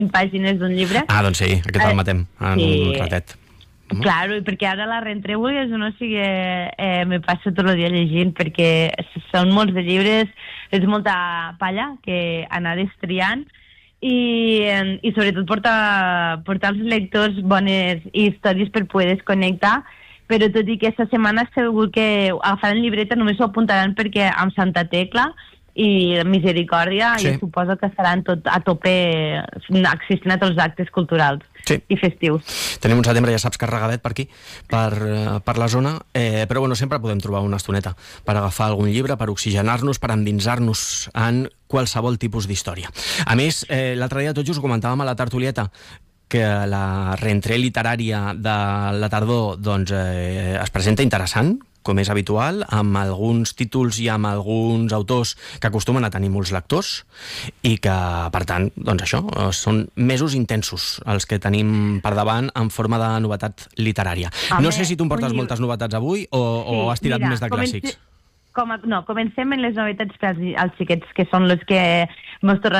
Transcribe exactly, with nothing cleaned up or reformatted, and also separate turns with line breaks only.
pàgines d'un llibre.
Ah, doncs sí, aquest el matem en
sí.
un ratet.
Mm. Claro, i perquè ara la reentrego i no sigui, eh, me passa tot el dia llegint, perquè són molts de llibres, és molta palla que anar destriant, i, i sobretot portar, portar als lectors bones històries per poder desconnectar, però tot i que aquesta setmana segur que agafaran llibreta només ho apuntaran perquè amb Santa Tecla i Misericòrdia sí. Jo suposo que estaran tot a tope existint a tots els actes culturals sí. I festius.
Tenim un setembre, ja saps, carregadet per aquí, per, per la zona, eh, però bueno, sempre podem trobar una estoneta per agafar algun llibre, per oxigenar-nos, per endinsar-nos en qualsevol tipus d'història. A més, eh, l'altre dia tot just ho comentàvem a la tertulieta, que la reentré literària de la tardor doncs, eh, es presenta interessant, com és habitual, amb alguns títols i amb alguns autors que acostumen a tenir molts lectors i que, per tant, doncs això, són mesos intensos els que tenim per davant en forma de novetat literària. Home, no sé si tu em portes moltes novetats avui o, sí, o has tirat mira, més de clàssics.
Com a, no, comencem en les novetats per als, als xiquets, que són les que mos tornen